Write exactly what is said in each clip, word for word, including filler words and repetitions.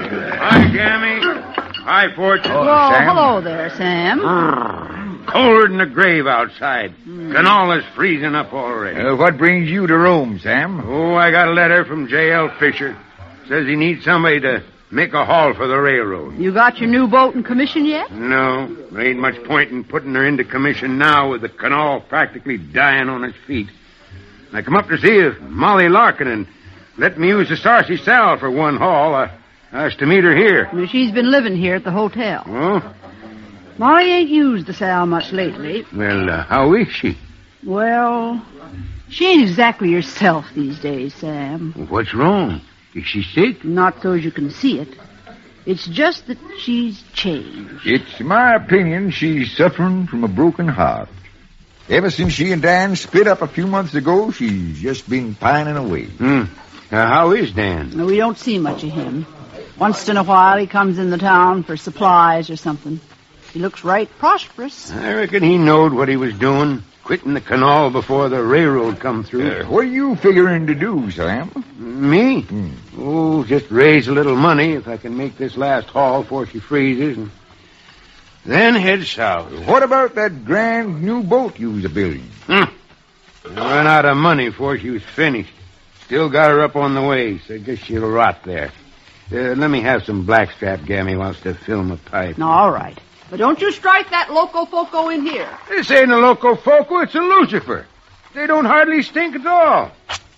Hi, Gammy. Hi, Fortune. Oh, Well, Sam. hello there, Sam. Colder than the grave outside. Mm. Canola's freezing up already. Uh, what brings you to Rome, Sam? Oh, I got a letter from J L. Fisher. Says he needs somebody to make a haul for the railroad. You got your new boat in commission yet? No, there ain't much point in putting her into commission now with the canal practically dying on its feet. I come up to see if Molly Larkin and let me use the Sarcy Sal for one haul. I, I was to meet her here. Well, she's been living here at the hotel. Oh? Molly ain't used the Sal much lately. Well, uh, how is she? Well, she ain't exactly herself these days, Sam. What's wrong? Is she sick? Not so as you can see it. It's just that she's changed. It's my opinion she's suffering from a broken heart. Ever since she and Dan split up a few months ago, she's just been pining away. Hmm. Uh, how is Dan? We don't see much of him. Once in a while he comes in the town for supplies or something. He looks right prosperous. I reckon he knowed what he was doing, quitting the canal before the railroad come through. Uh, what are you figuring to do, Sam? Me? Hmm. Oh, just raise a little money if I can make this last haul before she freezes, and then head south. What about that grand new boat you was a-building? Hmm. I ran out of money before she was finished. Still got her up on the way, so I guess she'll rot there. Uh, let me have some blackstrap, Gammy wants to fill my pipe. No, all right. But don't you strike that Loco Foco in here. This ain't a Loco Foco, it's a Lucifer. They don't hardly stink at all.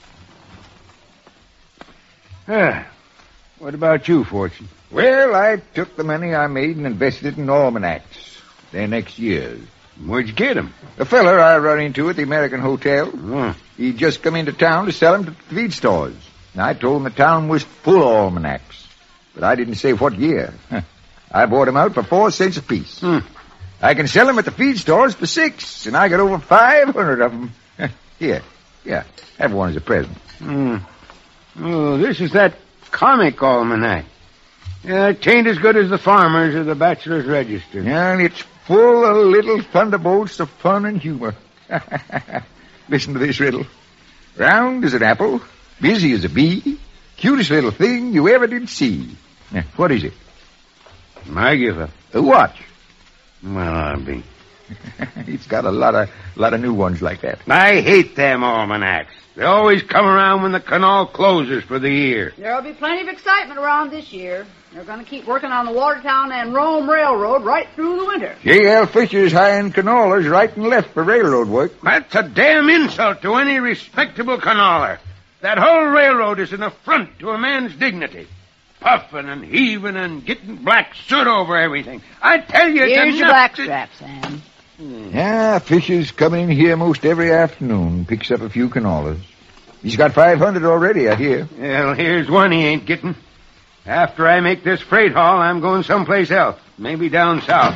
Ah, what about you, Fortune? Well, I took the money I made and invested it in almanacs. They're next year's. Where'd you get 'em? A feller I run into at the American Hotel. Oh. He'd just come into town to sell 'em to the feed stores. And I told him the town was full of almanacs. But I didn't say what year. I bought 'em out for four cents apiece. Hmm. I can sell 'em at the feed stores for six, and I got over five hundred of 'em. Here, yeah, have one as a present. Hmm. Oh, this is that comic almanac. Yeah, it ain't as good as the Farmer's or the Bachelor's Register. And it's full of little thunderbolts of fun and humor. Listen to this riddle. Round as an apple, busy as a bee, cutest little thing you ever did see. Now, what is it? I give up. A watch. Well, I'll be. It's got a lot of lot of new ones like that. I hate them almanacs. They always come around when the canal closes for the year. There'll be plenty of excitement around this year. They're going to keep working on the Watertown and Rome Railroad right through the winter. J L. Fisher's hiring canolas right and left for railroad work. That's a damn insult to any respectable canaler. That whole railroad is an affront to a man's dignity. Puffing and heaving and getting black soot over everything. I tell you, it's Here's your enough blackstrap, Sam. Yeah, Fisher's coming in here most every afternoon, picks up a few canolas. He's got five hundred already, I hear. Well, here's one he ain't getting. After I make this freight haul, I'm going someplace else. Maybe down south.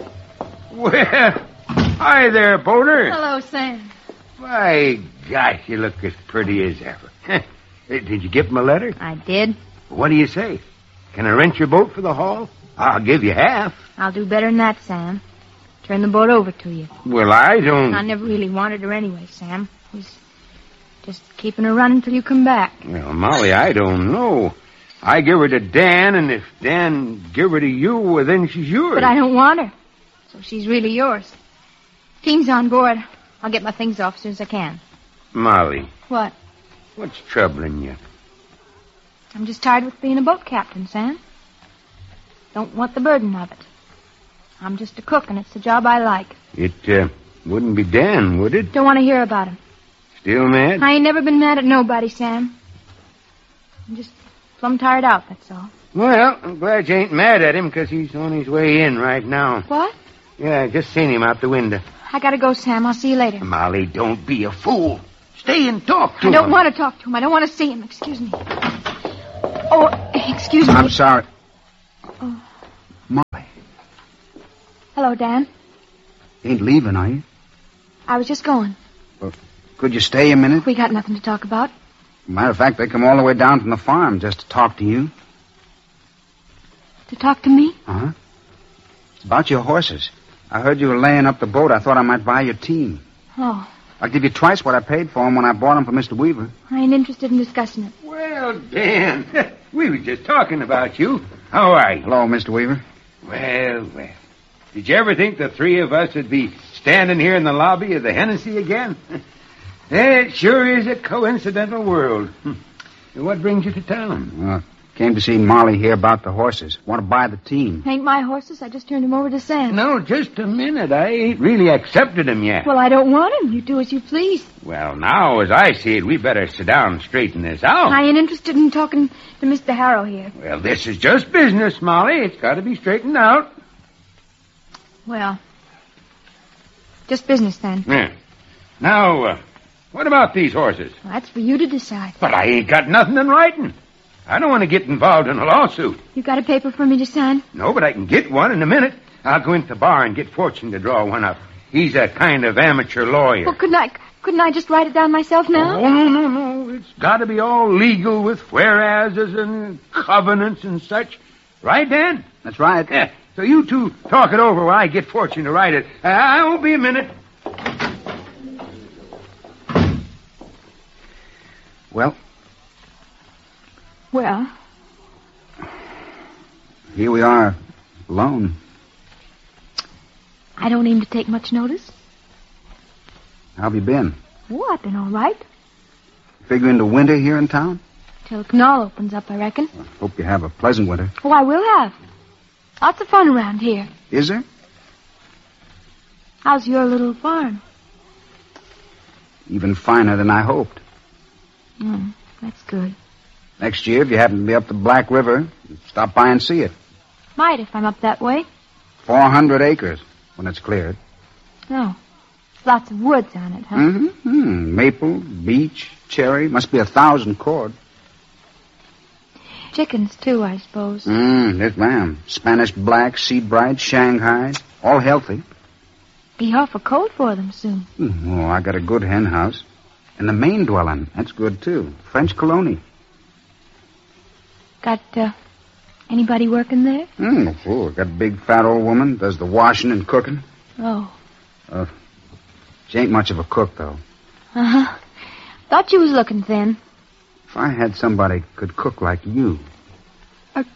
Well, hi there, boater. Hello, Sam. My gosh, you look as pretty as ever. Did you get my letter? I did. What do you say? Can I rent your boat for the haul? I'll give you half. I'll do better than that, Sam. Turn the boat over to you. Well, I don't... I never really wanted her anyway, Sam. I was just keeping her running till you come back. Well, Molly, I don't know. I give her to Dan, and if Dan give her to you, well, then she's yours. But I don't want her. So she's really yours. Team's on board. I'll get my things off as soon as I can. Molly, What? what's troubling you? I'm just tired with being a boat captain, Sam. Don't want the burden of it. I'm just a cook, and it's the job I like. It uh, wouldn't be Dan, would it? Don't want to hear about him. Still mad? I ain't never been mad at nobody, Sam. I'm just plumb tired out, that's all. Well, I'm glad you ain't mad at him, because he's on his way in right now. What? Yeah, I just seen him out the window. I gotta go, Sam. I'll see you later. Molly, don't be a fool. Stay and talk to I him. don't want to talk to him. I don't want to see him. Excuse me. Oh, excuse me. I'm sorry. Oh. Molly, Hello, Dan. ain't leaving, are you? I was just going. Well, could you stay a minute? We got nothing to talk about. Matter of fact, they come all the way down from the farm just to talk to you. To talk to me? Uh-huh. It's about your horses. I heard you were laying up the boat. I thought I might buy your team. Oh, I'll give you twice what I paid for them when I bought them for Mister Weaver. I ain't interested in discussing it. Well, Dan, we were just talking about you. How are you? Hello, Mister Weaver. Well, well. Did you ever think the three of us would be standing here in the lobby of the Hennessy again? It sure is a coincidental world. What brings you to town? Uh, came to see Molly here about the horses. Want to buy the team. Ain't my horses. I just turned him over to Sam. No, just a minute. I ain't really accepted him yet. Well, I don't want him. You do as you please. Well, now, as I see it, we better sit down and straighten this out. I ain't interested in talking to Mister Harrow here. Well, this is just business, Molly. It's got to be straightened out. Well, just business then. Yeah. Now, uh, what about these horses? Well, that's for you to decide. But I ain't got nothing in writing. I don't want to get involved in a lawsuit. You got a paper for me to sign? No, but I can get one in a minute. I'll go into the bar and get Fortune to draw one up. He's a kind of amateur lawyer. Well, couldn't I, couldn't I just write it down myself now? Oh, no, no, no. It's got to be all legal with whereases and covenants and such. Right, Dan? That's right. Yeah. So you two talk it over while I get Fortune to write it. Uh, I won't be a minute. Well, Well, here we are, alone. I don't aim to take much notice. How have you been? Oh, I've been all right. Figuring the winter here in town? Till the canal opens up, I reckon. Well, hope you have a pleasant winter. Oh, I will have. Lots of fun around here. Is there? How's your little farm? Even finer than I hoped. Mm, that's good. Next year, if you happen to be up the Black River, stop by and see it. Might if I'm up that way. Four hundred acres when it's cleared. Oh. Lots of woods on it, huh? Mm-hmm. Mm, maple, beech, cherry. Must be a thousand cord. Chickens, too, I suppose. Mm, yes, ma'am. Spanish black, seed bright, Shanghai. All healthy. Be awful cold for them soon. Mm, oh, I got a good hen house. And the main dwelling. That's good, too. French colony. Got, uh, anybody working there? Mm, oh, got a big fat old woman. Does the washing and cooking. Oh. Uh, she ain't much of a cook, though. Uh-huh. Thought you was looking thin. If I had somebody could cook like you. Are,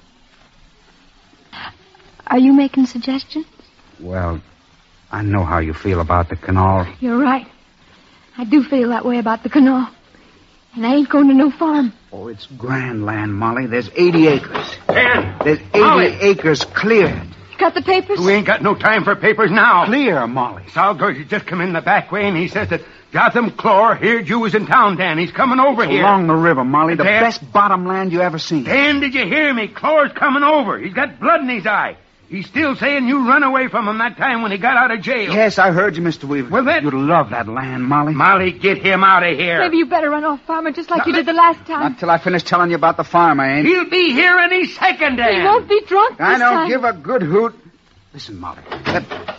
are you making suggestions? Well, I know how you feel about the canal. You're right. I do feel that way about the canal. And I ain't going to no farm. Oh, it's grand land, Molly. There's eighty acres. Dan! There's eighty Molly! acres cleared. You got the papers? We ain't got no time for papers now. Clear, Molly. Salgers has just come in the back way, and he says that Jotham Clore heard you was in town, Dan. He's coming over here. Along the river, Molly. The Dan- best bottom land you ever seen. Dan, did you hear me? Clore's coming over. He's got blood in his eye. He's still saying you run away from him that time when he got out of jail. Yes, I heard you, Mister Weaver. Well, then- You'd love that land, Molly. Molly, get him out of here. Maybe you better run off, Farmer, just like Now, you let- did the last time. Not till I finish telling you about the farm, I ain't. He'll be here any second, Dan. He won't be drunk this I don't time. give a good hoot. Listen, Molly. That...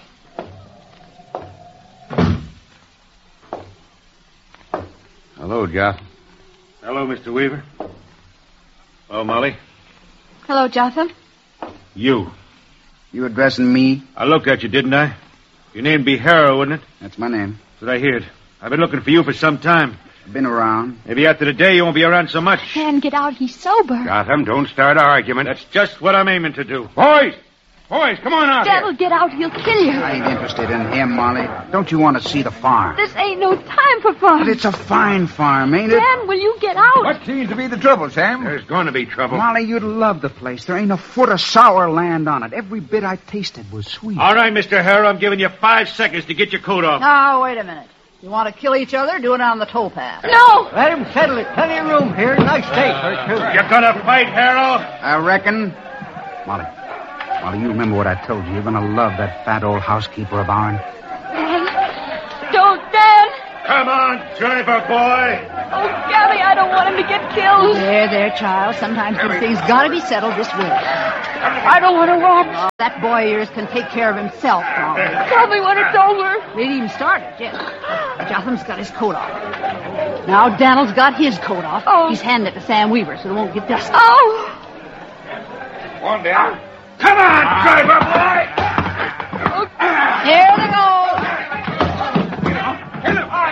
Hello, Jotham. Hello, Mister Weaver. Oh, Molly. Hello, Jotham. You. You addressing me? I looked at you, didn't I? Your name'd be Harrow, wouldn't it? That's my name. That's what I heard. I've been looking for you for some time. I've been around. Maybe after today you won't be around so much. Man, get out. He's sober. Jotham, don't start an argument. That's just what I'm aiming to do. Boys! Boys, come on out Devil, here. get out. He'll kill you. I ain't interested in him, Molly. Don't you want to see the farm? This ain't no time for fun. But it's a fine farm, ain't it? Dan, will you get out? What seems to be the trouble, Sam? There's going to be trouble. Molly, you'd love the place. There ain't a foot of sour land on it. Every bit I tasted was sweet. All right, Mister Harrow, I'm giving you five seconds to get your coat off. Now, wait a minute. You want to kill each other? Do it on the towpath. No! Let him settle it. Plenty of room here. Nice day for it, too. You're gonna fight, Harrow? I reckon. Molly. Molly, you remember what I told you. You're going to love that fat old housekeeper of ours. Dan. Don't, Dan. Come on, driver boy. Oh, Gabby, I don't want him to get killed. There, there, child. Sometimes these things gotta be settled this way. I don't want to watch. That boy of yours can take care of himself, probably. Tell me when it's over. We ain't even started yet. Jotham's got his coat off. Now Dan'l's got his coat off. Oh. He's handing it to Sam Weaver so it won't get dusty. Oh. Come on, Dan. Come on, driver boy. Here they go.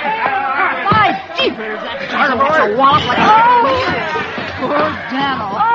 My jeepers, that Jotham gets a wallop like a... Oh. Poor Dan'l.